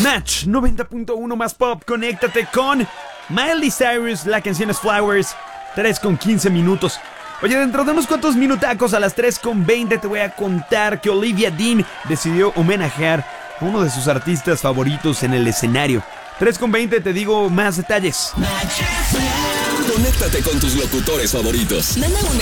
Match 90.1 más pop. Conéctate con Miley Cyrus. La canción es Flowers. 3:15 minutos. Oye, dentro de unos cuantos minutacos a las 3:20 te voy a contar que Olivia Dean decidió homenajear a uno de sus artistas favoritos en el escenario. 3:20 te digo más detalles. Conéctate con tus locutores favoritos.